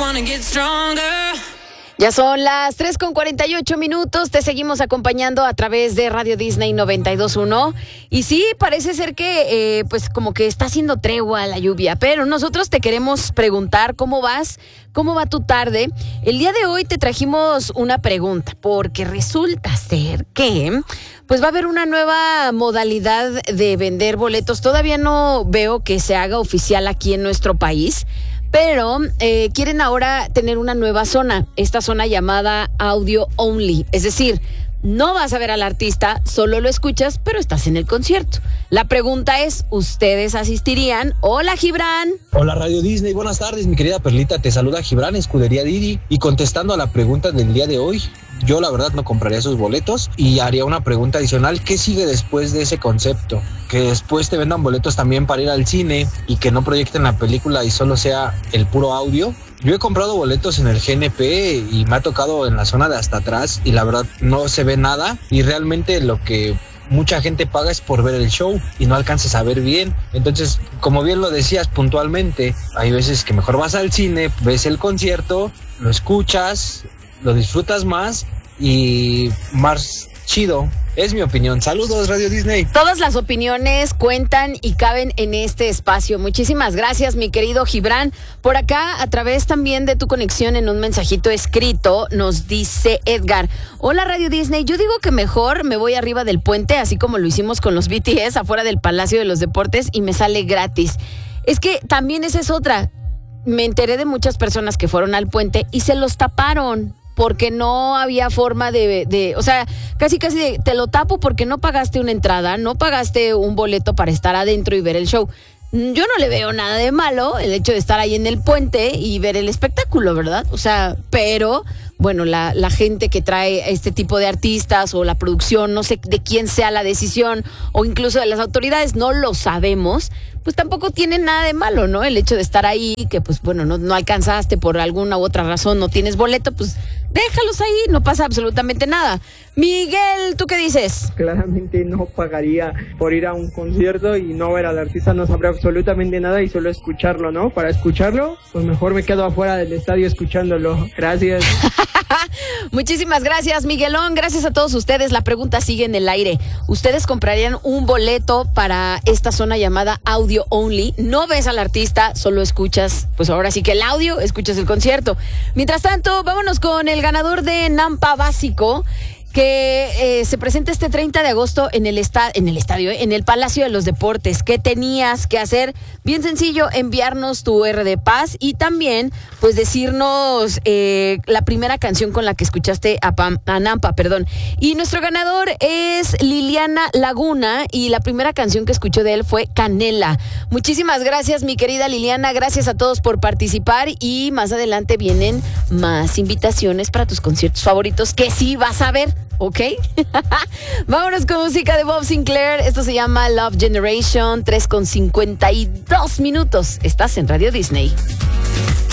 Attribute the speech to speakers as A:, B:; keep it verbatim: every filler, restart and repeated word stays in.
A: Ya son las tres con cuarenta y ocho minutos, te seguimos acompañando a través de Radio Disney noventa y dos punto uno y sí, parece ser que eh, pues como que está haciendo tregua la lluvia, pero nosotros te queremos preguntar cómo vas, cómo va tu tarde. El día de hoy te trajimos una pregunta porque resulta ser que pues va a haber una nueva modalidad de vender boletos. Todavía no veo que se haga oficial aquí en nuestro país, pero eh, quieren ahora tener una nueva zona, esta zona llamada Audio Only, es decir, no vas a ver al artista, solo lo escuchas, pero estás en el concierto. La pregunta es, ¿ustedes asistirían? Hola, Gibran.
B: Hola, Radio Disney, buenas tardes, mi querida Perlita, te saluda Gibran, Escudería Didi, y contestando a la pregunta del día de hoy, yo la verdad no compraría esos boletos y haría una pregunta adicional, ¿qué sigue después de ese concepto? Que después te vendan boletos también para ir al cine y que no proyecten la película y solo sea el puro audio. Yo he comprado boletos en el G N P y me ha tocado en la zona de hasta atrás y la verdad no se ve nada y realmente lo que mucha gente paga es por ver el show y no alcanzas a ver bien. Entonces, como bien lo decías puntualmente, hay veces que mejor vas al cine, ves el concierto, lo escuchas, lo disfrutas más y más chido. Es mi opinión. Saludos, Radio Disney.
A: Todas las opiniones cuentan y caben en este espacio. Muchísimas gracias, mi querido Gibran. Por acá, a través también de tu conexión en un mensajito escrito, nos dice Edgar. Hola, Radio Disney. Yo digo que mejor me voy arriba del puente, así como lo hicimos con los B T S afuera del Palacio de los Deportes y me sale gratis. Es que también esa es otra. Me enteré de muchas personas que fueron al puente y se los taparon porque no había forma de, de, o sea, casi casi de, te lo tapo porque no pagaste una entrada, no pagaste un boleto para estar adentro y ver el show. Yo no le veo nada de malo el hecho de estar ahí en el puente y ver el espectáculo, ¿verdad? O sea, pero bueno, la, la gente que trae este tipo de artistas o la producción, no sé de quién sea la decisión o incluso de las autoridades, no lo sabemos, pues tampoco tiene nada de malo, ¿no? El hecho de estar ahí, que pues bueno, no, no alcanzaste por alguna u otra razón, no tienes boleto, pues déjalos ahí, no pasa absolutamente nada. Miguel, ¿tú qué dices?
C: Claramente no pagaría por ir a un concierto y no ver al artista, no sabré absolutamente nada y solo escucharlo, ¿no? Para escucharlo, pues mejor me quedo afuera del estadio escuchándolo. Gracias.
A: Muchísimas gracias, Miguelón. Gracias a todos ustedes. La pregunta sigue en el aire. ¿Ustedes comprarían un boleto para esta zona llamada Audio Only? No ves al artista, solo escuchas, pues ahora sí que el audio, escuchas el concierto. Mientras tanto, vámonos con el ganador de Nampa Básico, que eh, se presenta este treinta de agosto en el, esta- en el estadio, eh, en el Palacio de los Deportes. ¿Qué tenías que hacer? Bien sencillo, enviarnos tu R de Paz y también, pues, decirnos eh, la primera canción con la que escuchaste a, Pam- a Nampa, perdón. Y nuestro ganador es Liliana Laguna y la primera canción que escuchó de él fue Canela. Muchísimas gracias, mi querida Liliana. Gracias a todos por participar y más adelante vienen más invitaciones para tus conciertos favoritos que sí vas a ver. ¿Ok? Vámonos con música de Bob Sinclair. Esto se llama Love Generation. tres con cincuenta y dos minutos. Estás en Radio Disney.